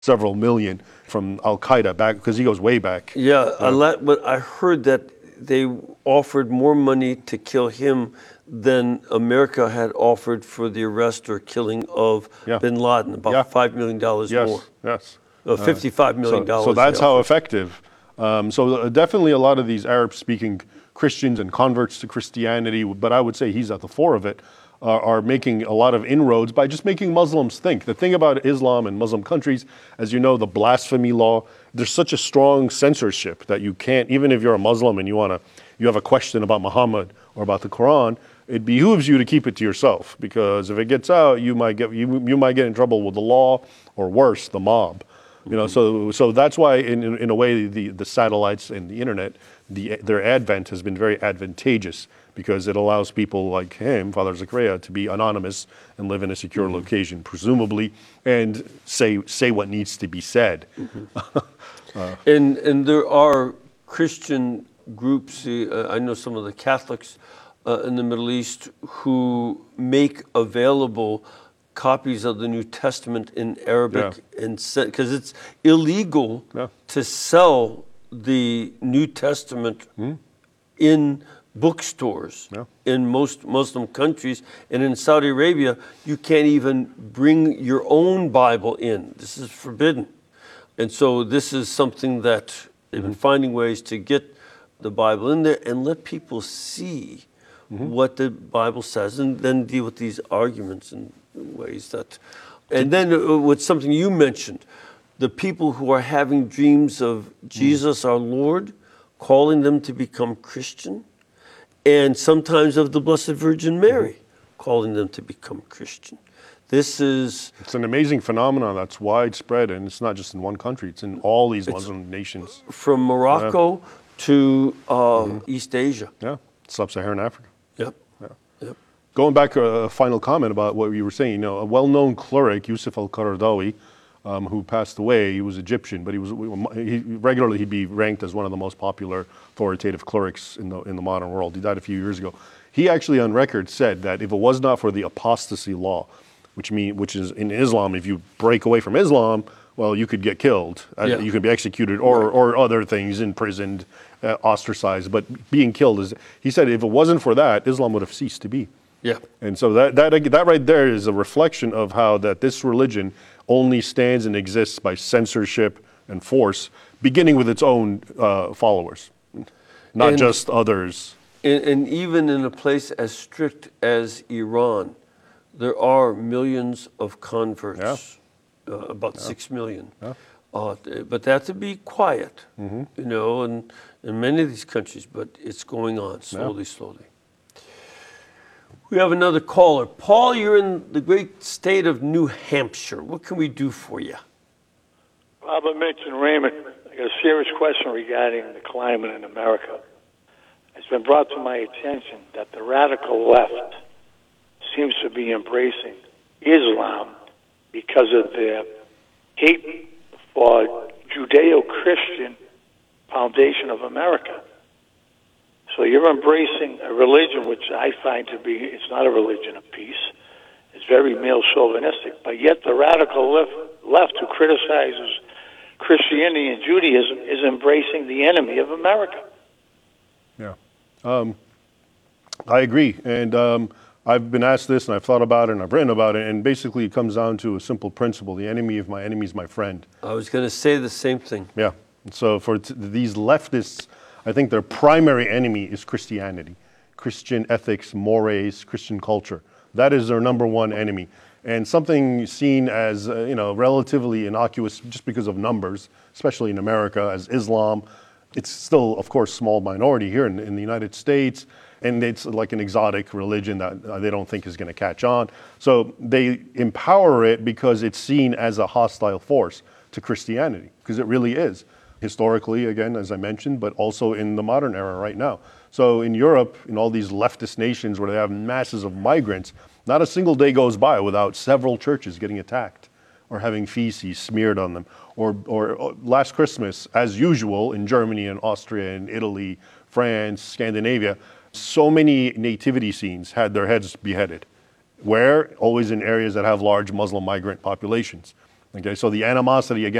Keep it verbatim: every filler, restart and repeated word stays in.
several million from Al-Qaeda back, because he goes way back. Yeah, a lot, but I heard that they offered more money to kill him than America had offered for the arrest or killing of Yeah. bin Laden, about Yeah. five million dollars Yes, more. yes. Uh, fifty-five million dollars. So, so that's they how offered. effective. Um, so uh, definitely a lot of these Arab-speaking Christians and converts to Christianity, but I would say he's at the fore of it, uh, are making a lot of inroads by just making Muslims think. The thing about Islam and Muslim countries, as you know, the blasphemy law, there's such a strong censorship that you can't, even if you're a Muslim and you want to, you have a question about Muhammad or about the Quran, it behooves you to keep it to yourself, because if it gets out, you might get you, you might get in trouble with the law, or worse, the mob. You know, so so that's why, in in, in a way, the, the satellites and the internet, the their advent has been very advantageous, because it allows people like him, Father Zakaria, to be anonymous and live in a secure mm-hmm. location, presumably, and say say what needs to be said. Mm-hmm. uh, and and there are Christian groups. Uh, I know some of the Catholics uh, in the Middle East who make available copies of the New Testament in Arabic, yeah. and because it's illegal yeah. to sell the New Testament mm. in bookstores yeah. in most Muslim countries, and in Saudi Arabia you can't even bring your own Bible in. This is forbidden, and so this is something that they've been finding ways to get the Bible in there and let people see mm-hmm. what the Bible says, and then deal with these arguments and ways that, and then uh, with something you mentioned, the people who are having dreams of Jesus, mm. our Lord, calling them to become Christian, and sometimes of the Blessed Virgin Mary, mm-hmm. calling them to become Christian. This is... It's an amazing phenomenon that's widespread, and it's not just in one country, it's in all these Muslim nations. From Morocco yeah. to uh, mm-hmm. East Asia. Yeah, sub-Saharan Africa. Yep. Yeah. Yep. Going back to a final comment about what you were saying, you know, a well-known cleric, Yusuf al-Qaradawi, um, who passed away, he was Egyptian, but he was he, regularly he'd be ranked as one of the most popular authoritative clerics in the in the modern world. He died a few years ago. He actually, on record, said that if it was not for the apostasy law, which mean which is in Islam, if you break away from Islam, well, you could get killed, yeah. you could be executed, or right. or other things, imprisoned, uh, ostracized. But being killed is, he said, if it wasn't for that, Islam would have ceased to be. Yeah. And so that, that that right there is a reflection of how that this religion only stands and exists by censorship and force, beginning with its own uh, followers, not and, just others. And, and even in a place as strict as Iran, there are millions of converts, yeah. uh, about yeah. six million. Yeah. Uh, but they have to be quiet, mm-hmm. you know, and in many of these countries, but it's going on slowly, yeah. slowly. We have another caller. Paul, you're in the great state of New Hampshire. What can we do for you? Robert mentioned Raymond. I got a serious question regarding the climate in America. It's been brought to my attention that the radical left seems to be embracing Islam because of their hate for Judeo-Christian foundation of America. So you're embracing a religion which I find to be, it's not a religion of peace. It's very male chauvinistic. But yet the radical left, left who criticizes Christianity and Judaism is embracing the enemy of America. Yeah. Um, I agree. And um, I've been asked this, and I've thought about it, and I've written about it, and basically it comes down to a simple principle. The enemy of my enemy is my friend. I was going to say the same thing. Yeah. So for t- these leftists, I think their primary enemy is Christianity, Christian ethics, mores, Christian culture. That is their number one enemy. And something seen as, uh, you know, relatively innocuous just because of numbers, especially in America, as Islam. It's still, of course, small minority here in, in the United States, and it's like an exotic religion that uh, they don't think is going to catch on. So they empower it because it's seen as a hostile force to Christianity, because it really is. Historically, again, as I mentioned, but also in the modern era right now. So in Europe, in all these leftist nations where they have masses of migrants, not a single day goes by without several churches getting attacked or having feces smeared on them. Or, or, or last Christmas, as usual, in Germany and Austria and Italy, France, Scandinavia, so many nativity scenes had their heads beheaded. Where? Always in areas that have large Muslim migrant populations. Okay, so the animosity again.